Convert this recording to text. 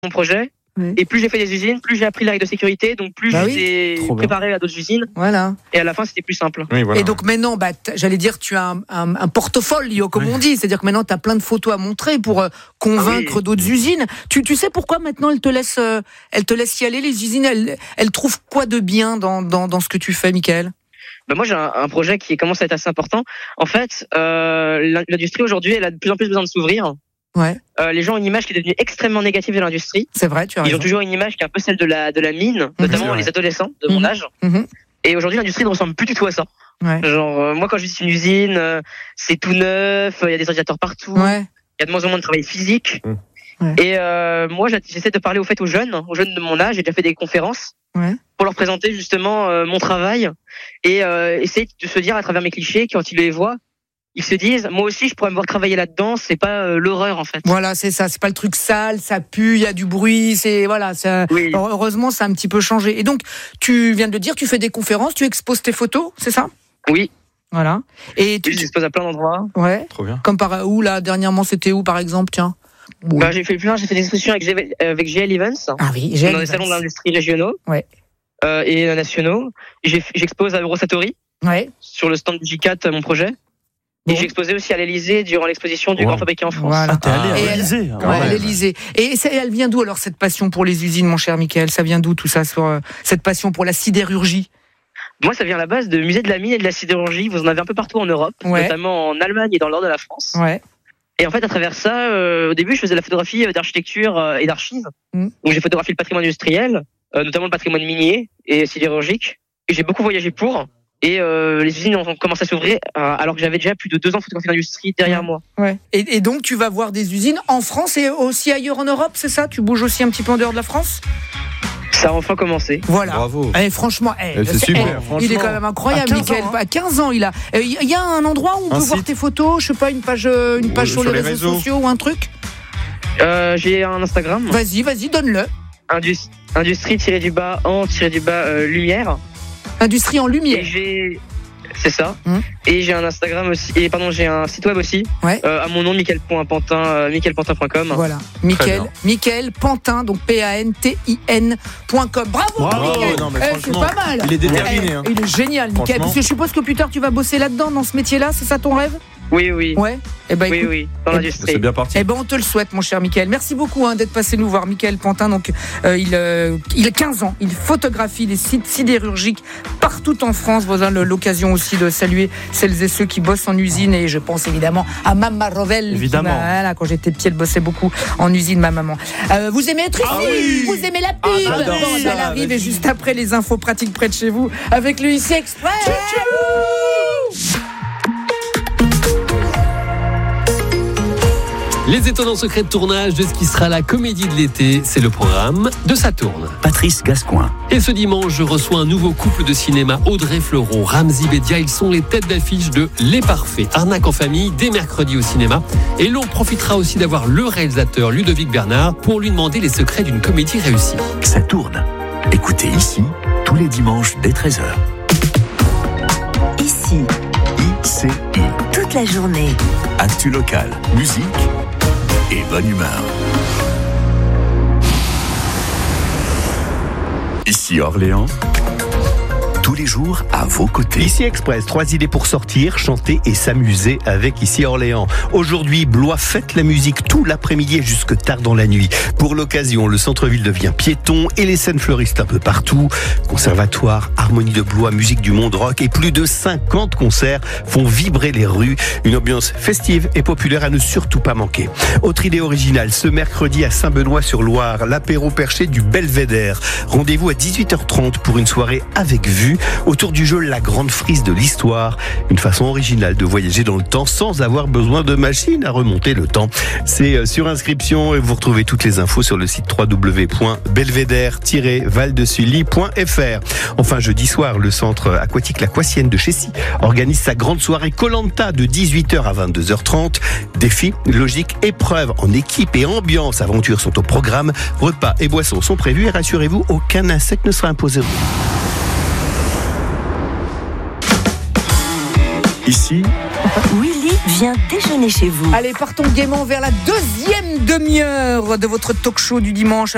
mon projet. Oui. Et plus j'ai fait des usines, plus j'ai appris les règles de sécurité, donc plus j'étais préparé à d'autres usines. Voilà. Et à la fin, c'était plus simple. Oui, voilà. Et donc maintenant, j'allais dire, tu as un portfolio, comme on dit. C'est-à-dire que maintenant, tu as plein de photos à montrer pour convaincre d'autres usines. Tu sais pourquoi maintenant elles te laissent y aller, les usines, elles trouvent quoi de bien dans ce que tu fais, Mickaël ? Moi, j'ai un projet qui commence à être assez important. En fait, l'industrie aujourd'hui, elle a de plus en plus besoin de s'ouvrir. Ouais. Les gens ont une image qui est devenue extrêmement négative de l'industrie. C'est vrai, tu as raison. Ils ont toujours une image qui est un peu celle de la mine, notamment les adolescents de mon âge. Et aujourd'hui, l'industrie ne ressemble plus du tout à ça. Ouais. Genre, moi, quand je visite une usine, c'est tout neuf, il y a des ordinateurs partout, il y a de moins en moins de travail physique. Ouais. Et moi, j'essaie de parler aux jeunes de mon âge. J'ai déjà fait des conférences pour leur présenter justement mon travail et essayer de se dire à travers mes clichés, quand ils les voient, ils se disent, moi aussi, je pourrais me voir travailler là-dedans. C'est pas l'horreur, en fait. Voilà, c'est ça. C'est pas le truc sale, ça pue, il y a du bruit. Oui. Heureusement, ça a un petit peu changé. Et donc, tu viens de le dire, tu fais des conférences, tu exposes tes photos, c'est ça ? Oui. Voilà. Et tu j'expose à plein d'endroits. Ouais. Trop bien. Comme où là, dernièrement, c'était où, par exemple, tiens ? J'ai fait des expositions avec GL Events. Ah oui, dans des salons de l'industrie régionaux. Ouais. Et nationaux. J'expose à Eurosatori. Ouais. Sur le stand du J4, mon projet. Et j'ai exposé aussi à l'Elysée durant l'exposition du Grand Fabriqué en France. Voilà. T'es allé à l'Elysée. À l'Elysée. Et elle vient d'où alors cette passion pour les usines, mon cher Mickaël ? Ça vient d'où tout ça, cette passion pour la sidérurgie ? Moi, ça vient à la base de musées de la mine et de la sidérurgie. Vous en avez un peu partout en Europe, notamment en Allemagne et dans le nord de la France. Ouais. Et en fait, à travers ça, au début, je faisais de la photographie d'architecture et d'archives. Donc, j'ai photographié le patrimoine industriel, notamment le patrimoine minier et sidérurgique. Et j'ai beaucoup voyagé pour. Et les usines ont commencé à s'ouvrir alors que j'avais déjà plus de 2 ans de photographie d'industrie derrière moi. Ouais. Et donc, tu vas voir des usines en France et aussi ailleurs en Europe, c'est ça ? Tu bouges aussi un petit peu en dehors de la France ? Ça a enfin commencé. Voilà. Bravo. Franchement, c'est super. Franchement, il est quand même incroyable, Mickaël. À 15 ans, il a. Il y a un endroit où on peut voir tes photos, je sais pas, une page sur les réseaux sociaux ou un truc. J'ai un Instagram. Vas-y, donne-le. Industrie-en-lumière. Industrie en lumière. C'est ça. Et j'ai un Instagram aussi. Et j'ai un site web aussi. Ouais. À mon nom, Mickaël.Pantin, mickaëlpantin.com. Voilà. Mickaël Pantin, donc PANTIN.com. Bravo, Mickaël. Non, mais c'est pas mal. Il est déterminé. Il est génial, Mickaël. Parce que je suppose que plus tard tu vas bosser là-dedans, dans ce métier-là, c'est ça ton rêve ? Oui. Ouais. Écoute, oui, dans l'industrie. C'est bien parti. On te le souhaite, mon cher Mickaël. Merci beaucoup d'être passé nous voir, Mickaël Pantin. Donc, il a 15 ans. Il photographie des sites sidérurgiques partout en France. Vous avez l'occasion aussi de saluer celles et ceux qui bossent en usine. Et je pense évidemment à Mama Rovel. Évidemment. Quand j'étais petite, elle bossait beaucoup en usine, ma maman. Vous aimez être ici ? Vous aimez la pub ? Elle arrive et juste après les infos pratiques près de chez vous avec le ICI Express. Les étonnants secrets de tournage de ce qui sera la comédie de l'été, c'est le programme de Ça tourne. Patrice Gascoin. Et ce dimanche, je reçois un nouveau couple de cinéma, Audrey Fleurot, Ramzy Bedia. Ils sont les têtes d'affiche de Les Parfaits, arnaque en famille, dès mercredi au cinéma. Et l'on profitera aussi d'avoir le réalisateur Ludovic Bernard pour lui demander les secrets d'une comédie réussie. Ça tourne. Écoutez ici, tous les dimanches dès 13h. Ici, ICI. toute la journée. Actu local, musique et bonne humeur. Ici Orléans, tous les jours à vos côtés. ICI Express, 3 idées pour sortir, chanter et s'amuser avec ICI Orléans. Aujourd'hui, Blois fête la musique tout l'après-midi et jusque tard dans la nuit. Pour l'occasion, le centre-ville devient piéton et les scènes fleurissent un peu partout. Conservatoire, harmonie de Blois, musique du monde rock et plus de 50 concerts font vibrer les rues. Une ambiance festive et populaire à ne surtout pas manquer. Autre idée originale, ce mercredi à Saint-Benoît-sur-Loire, l'apéro perché du Belvédère. Rendez-vous à 18h30 pour une soirée avec vue autour du jeu La Grande Frise de l'Histoire. Une façon originale de voyager dans le temps sans avoir besoin de machine à remonter le temps. C'est sur inscription et vous retrouvez toutes les infos sur le site www.belvédère-valdesully.fr. Enfin, jeudi soir, le centre aquatique La Coissienne de Chessy organise sa grande soirée Koh-Lanta de 18h à 22h30. Défis, logique, épreuves en équipe et ambiance aventure sont au programme. Repas et boissons sont prévus et rassurez-vous, aucun insecte ne sera imposé. Ici, Willy vient déjeuner chez vous. Allez, partons gaiement vers la deuxième demi-heure de votre talk show du dimanche.